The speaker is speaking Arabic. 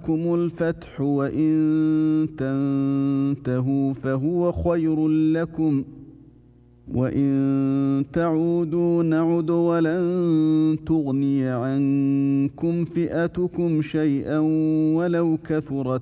جاءكم الفتح وإن تنتهوا فهو خير لكم وإن تعودوا نعد ولن تغني عنكم فئتكم شيئا ولو كثرت